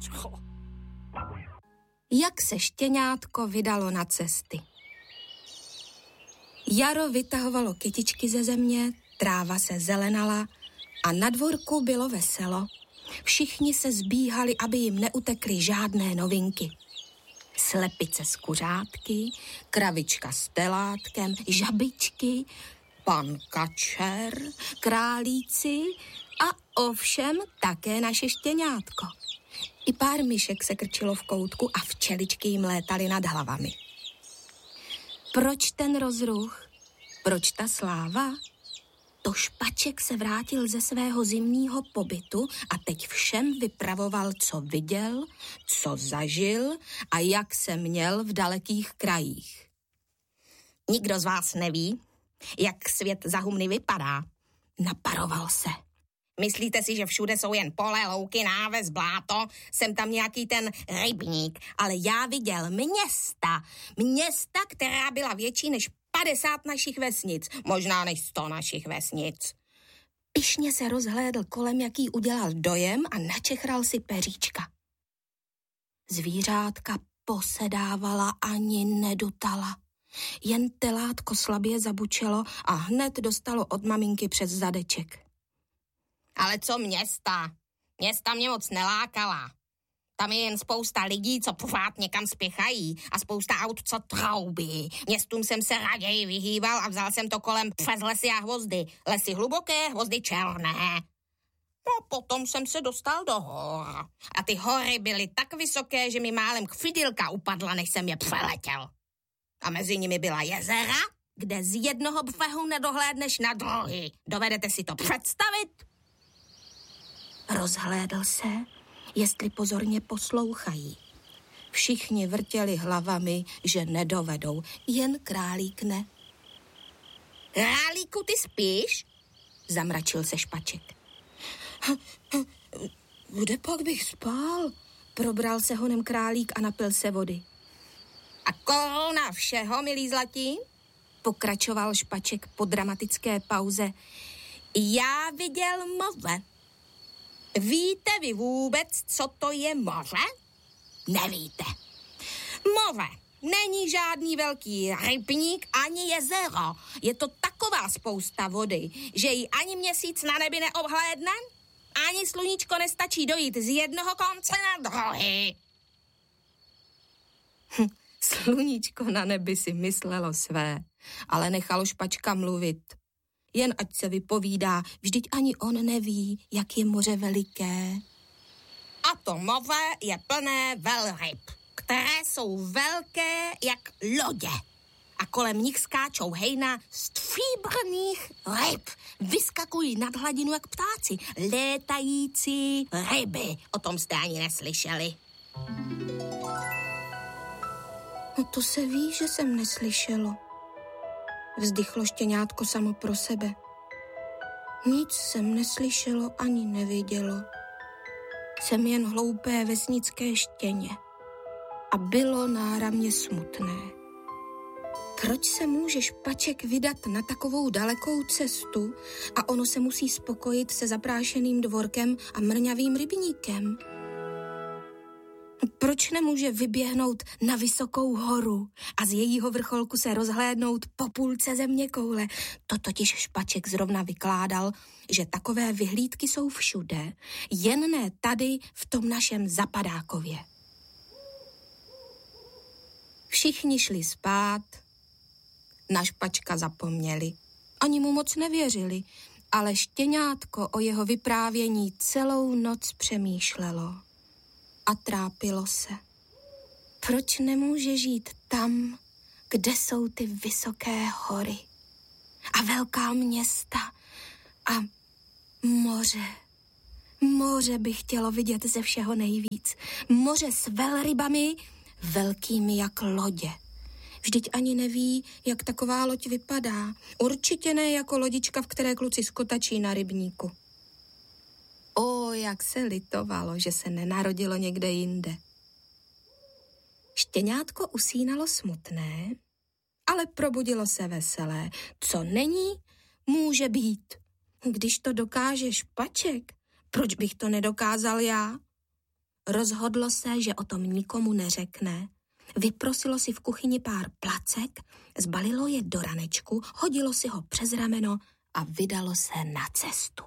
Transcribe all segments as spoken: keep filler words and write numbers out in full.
Jak se štěňátko vydalo na cesty. Jaro vytahovalo kytičky ze země, tráva se zelenala a na dvorku bylo veselo. Všichni se zbíhali, aby jim neutekly žádné novinky. Slepice z kuřátky, kravička s telátkem, žabičky, pan kačer, králíci a ovšem také naše štěňátko. I pár myšek se krčilo v koutku a včeličky jim létaly nad hlavami. Proč ten rozruch? Proč ta sláva? To Špaček se vrátil ze svého zimního pobytu a teď všem vypravoval, co viděl, co zažil a jak se měl v dalekých krajích. Nikdo z vás neví, jak svět za humny vypadá, naparoval se. Myslíte si, že všude jsou jen pole, louky, náves, bláto, jsem tam nějaký ten rybník, ale já viděl města, města, která byla větší než padesát našich vesnic, možná než sto našich vesnic. Pyšně se rozhlédl kolem, jaký udělal dojem a načechral si peříčka. Zvířátka posedávala ani nedutala. Jen telátko slabě zabučelo a hned dostalo od maminky přes zadeček. Ale co města? Města mě moc nelákala. Tam je jen spousta lidí, co pořád někam spěchají a spousta aut, co troubí. Městům jsem se raději vyhýbal a vzal jsem to kolem přes lesy a hvozdy. Lesy hluboké, hvozdy černé. No potom jsem se dostal do hor. A ty hory byly tak vysoké, že mi málem kfidilka upadla, než jsem je přeletěl. A mezi nimi byla jezera, kde z jednoho břehu nedohlédneš na druhý. Dovedete si to představit? Rozhlédl se, jestli pozorně poslouchají. Všichni vrtěli hlavami, že nedovedou, jen králík ne. Králíku, ty spíš? Zamračil se Špaček. Kde pak bych spál? Probral se honem králík a napil se vody. A koruna všeho, milí zlatí? Pokračoval Špaček po dramatické pauze. Já viděl moře. Víte vy vůbec, co to je moře? Nevíte. Moře není žádný velký rybník ani jezero. Je to taková spousta vody, že ji ani měsíc na nebi neobhlédne, ani sluníčko nestačí dojít z jednoho konce na druhý. Hm, sluníčko na nebi si myslelo své, ale nechalo Špačka mluvit. Jen ať se vypovídá, vždyť ani on neví, jak je moře veliké. A to moře je plné velryb, které jsou velké jak lodě. A kolem nich skáčou hejna stříbrných ryb. Vyskakují nad hladinu jak ptáci, létající ryby. O tom jste ani neslyšeli. No to se ví, že jsem neslyšelo. Vzdychlo štěňátko samo pro sebe. Nic jsem neslyšelo ani nevidělo. Jsem jen hloupé vesnické štěně. A bylo náramně smutné. Proč se může Špaček vydat na takovou dalekou cestu a ono se musí spokojit se zaprášeným dvorkem a mrňavým rybníkem? Proč nemůže vyběhnout na vysokou horu a z jejího vrcholku se rozhlédnout po půlce zeměkoule? To totiž Špaček zrovna vykládal, že takové vyhlídky jsou všude, jen ne tady v tom našem Zapadákově. Všichni šli spát, na Špačka zapomněli. Ani mu moc nevěřili, ale štěňátko o jeho vyprávění celou noc přemýšlelo. A trápilo se. Proč nemůže žít tam, kde jsou ty vysoké hory a velká města a moře? Moře by chtělo vidět ze všeho nejvíc. Moře s velrybami, velkými jak lodě. Vždyť ani neví, jak taková loď vypadá. Určitě ne jako lodička, v které kluci skotačí na rybníku. O, jak se litovalo, že se nenarodilo někde jinde. Štěňátko usínalo smutné, ale probudilo se veselé. Co není, může být. Když to dokáže Špaček, proč bych to nedokázal já? rozhodlo se, že o tom nikomu neřekne. Vyprosilo si v kuchyni pár placek, zbalilo je do ranečku, hodilo si ho přes rameno a vydalo se na cestu.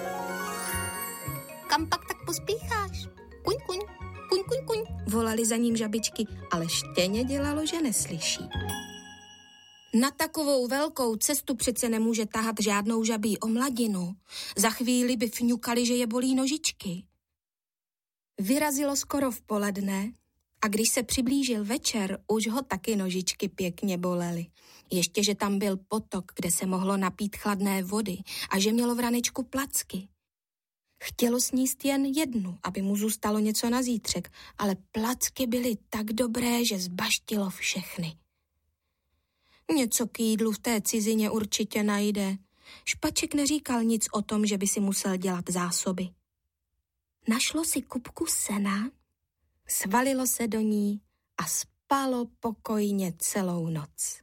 Kam pak tak pospícháš? Kuň, kuň, kuň, kuň, kuň, volali za ním žabičky, ale štěně dělalo, že neslyší. Na takovou velkou cestu přece nemůže tahat žádnou žabí omladinu. Za chvíli by fňukali, že je bolí nožičky. Vyrazilo skoro v poledne a když se přiblížil večer, už ho taky nožičky pěkně bolely. Ještě, že tam byl potok, kde se mohlo napít chladné vody a že mělo v ranečku placky. Chtělo sníst jen jednu, aby mu zůstalo něco na zítřek, ale placky byly tak dobré, že zbaštilo všechny. Něco k jídlu v té cizině určitě najde. Špaček neříkal nic o tom, že by si musel dělat zásoby. Našlo si kupku sena, svalilo se do ní a spalo pokojně celou noc.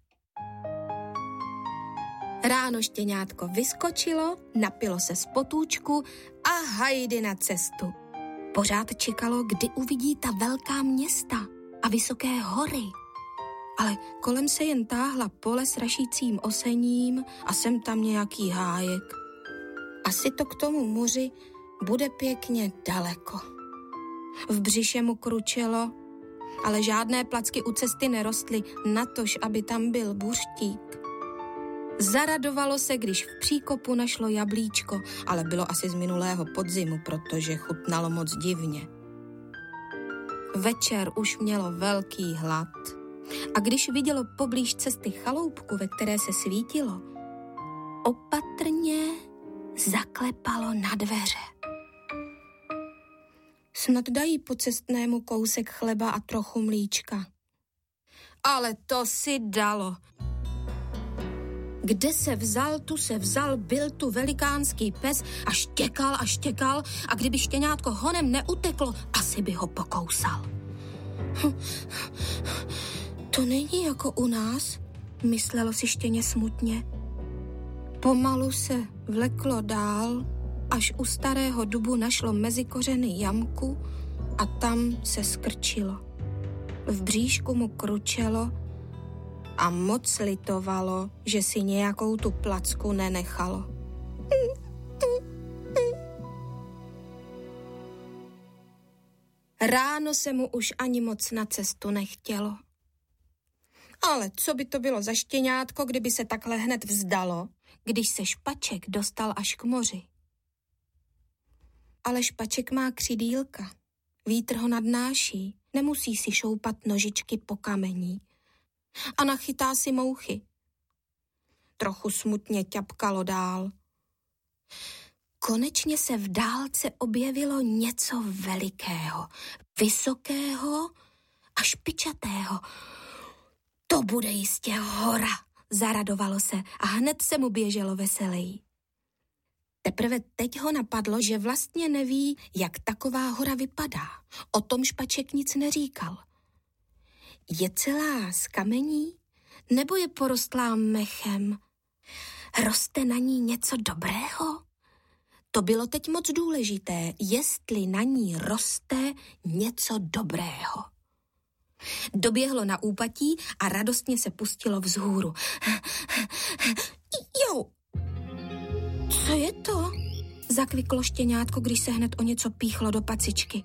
Ráno štěňátko vyskočilo, napilo se z potůčku a hajdy na cestu. Pořád čekalo, kdy uvidí ta velká města a vysoké hory. Ale kolem se jen táhla pole s rašícím osením a sem tam nějaký hájek. Asi to k tomu moři bude pěkně daleko. V břiše mu kručelo, ale žádné placky u cesty nerostly, natož, aby tam byl buřtík. Zaradovalo se, když v příkopu našlo jablíčko, ale bylo asi z minulého podzimu, protože chutnalo moc divně. Večer už mělo velký hlad. A když vidělo poblíž cesty chaloupku, ve které se svítilo, opatrně zaklepalo na dveře. Snad dají pocestnému kousek chleba a trochu mlíčka. Ale to si dalo. Kde se vzal, tu se vzal, byl tu velikánský pes a štěkal a štěkal a kdyby štěňátko honem neuteklo, asi by ho pokousal. To není jako u nás, myslelo si štěně smutně. Pomalu se vleklo dál, až u starého dubu našlo mezi kořeny jamku a tam se skrčilo. V bříšku mu kručelo a moc litovalo, že si nějakou tu placku nenechalo. Ráno se mu už ani moc na cestu nechtělo. Ale co by to bylo za štěňátko, kdyby se takhle hned vzdalo, když se Špaček dostal až k moři? Ale Špaček má křidýlka. Vítr ho nadnáší, nemusí si šoupat nožičky po kamení. A nachytá si mouchy. Trochu smutně ťapkalo dál. Konečně se v dálce objevilo něco velikého, vysokého a špičatého. To bude jistě hora, zaradovalo se a hned se mu běželo veseleji. Teprve teď ho napadlo, že vlastně neví, jak taková hora vypadá. O tom Špaček nic neříkal. Je celá z kamení, nebo je porostlá mechem? Roste na ní něco dobrého? To bylo teď moc důležité, jestli na ní roste něco dobrého. Doběhlo na úpatí a radostně se pustilo vzhůru. Jo! Co je to? Zakviklo štěňátko, když se hned o něco píchlo do pacičky.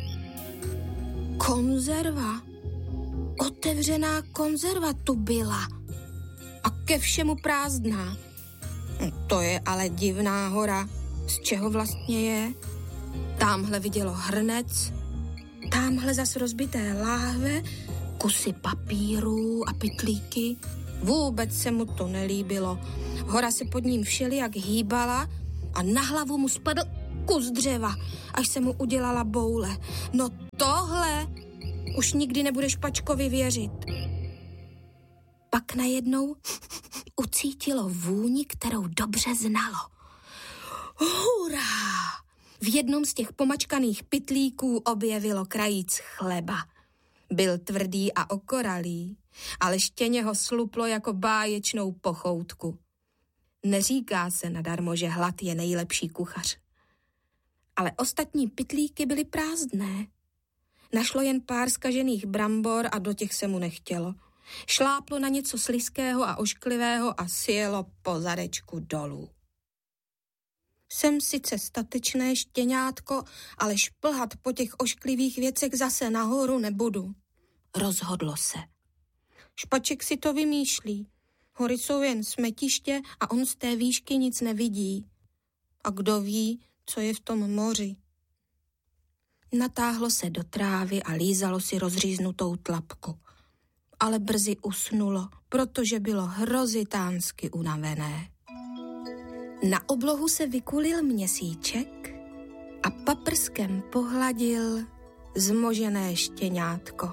Konzerva. Otevřená konzerva tu byla. A ke všemu prázdná. To je ale divná hora. Z čeho vlastně je? Támhle vidělo hrnec, támhle zas rozbité láhve, kusy papírů a pytlíky. Vůbec se mu to nelíbilo. Hora se pod ním všelijak hýbala a na hlavu mu spadl kus dřeva, až se mu udělala boule. No tohle už nikdy nebude Špačkovi věřit. Pak najednou ucítilo vůni, kterou dobře znalo. Hurá! V jednom z těch pomačkaných pytlíků objevilo krajíc chleba. Byl tvrdý a okoralý, ale štěně ho sluplo jako báječnou pochoutku. Neříká se nadarmo, že hlad je nejlepší kuchař. Ale ostatní pytlíky byly prázdné. Našlo jen pár zkažených brambor a do těch se mu nechtělo. Šláplo na něco slizkého a ošklivého a sjelo po zadečku dolů. Jsem sice statečné štěňátko, ale šplhat po těch ošklivých věcech zase nahoru nebudu. Rozhodlo se. Špaček si to vymýšlí. Hory jsou jen smetiště a on z té výšky nic nevidí. A kdo ví, co je v tom moři. Natáhlo se do trávy a lízalo si rozříznutou tlapku. Ale brzy usnulo, protože bylo hrozitánsky unavené. Na oblohu se vykulil měsíček a paprskem pohladil zmožené štěňátko.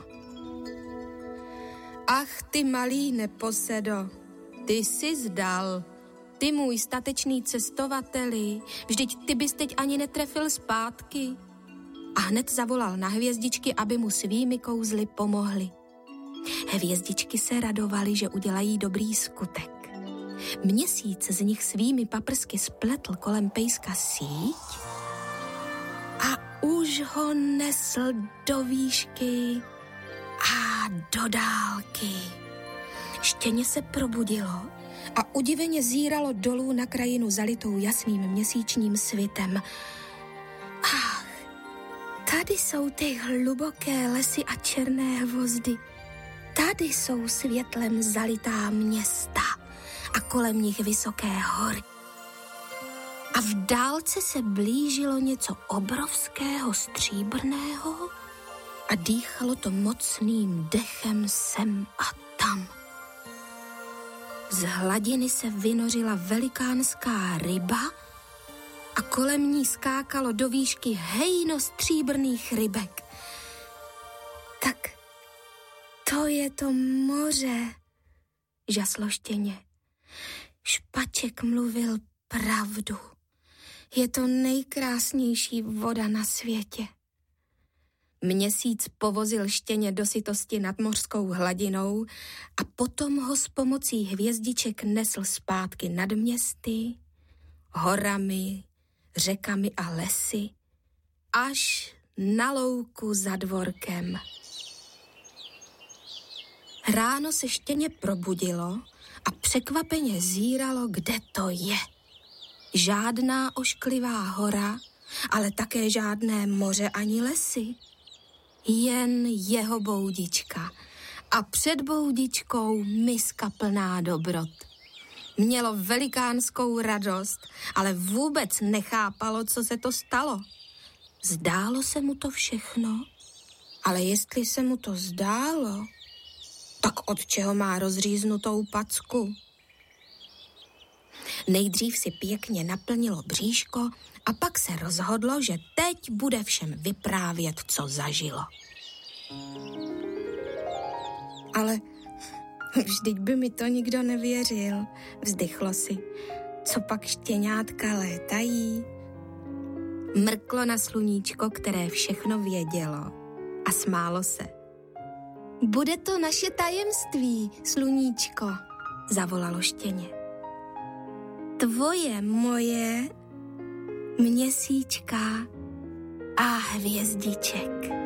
Ach, ty malý neposedo, ty jsi zdal, ty můj statečný cestovateli, vždyť ty bys teď ani netrefil zpátky. A hned zavolal na hvězdičky, aby mu svými kouzly pomohly. Hvězdičky se radovaly, že udělají dobrý skutek. Měsíc z nich svými paprsky spletl kolem pejska síť a už ho nesl do výšky a do dálky. Štěně se probudilo a udiveně zíralo dolů na krajinu zalitou jasným měsíčním svitem. Ach, tady jsou ty hluboké lesy a černé hvozdy. Tady jsou světlem zalitá města a kolem nich vysoké hory. A v dálce se blížilo něco obrovského stříbrného a dýchalo to mocným dechem sem a tam. Z hladiny se vynořila velikánská ryba a kolem ní skákalo do výšky hejno stříbrných rybek. Tak to je to moře, žaslo štěně. Špaček mluvil pravdu. Je to nejkrásnější voda na světě. Měsíc povozil štěně do sytosti nad mořskou hladinou a potom ho s pomocí hvězdiček nesl zpátky nad městy, horami, řekami a lesy, až na louku za dvorkem. Ráno se štěně probudilo a překvapeně zíralo, kde to je. Žádná ošklivá hora, ale také žádné moře ani lesy. Jen jeho boudička a před boudičkou miska plná dobrot. Mělo velikánskou radost, ale vůbec nechápalo, co se to stalo. Zdálo se mu to všechno, ale jestli se mu to zdálo, tak od čeho má rozříznutou packu? Nejdřív si pěkně naplnilo bříško a pak se rozhodlo, že teď bude všem vyprávět, co zažilo. Ale vždyť by mi to nikdo nevěřil, vzdychlo si. Co pak štěňátka létají? Mrklo na sluníčko, které všechno vědělo, a smálo se. Bude to naše tajemství, sluníčko, zavolalo štěně. Tvoje, moje, měsíčka a hvězdiček.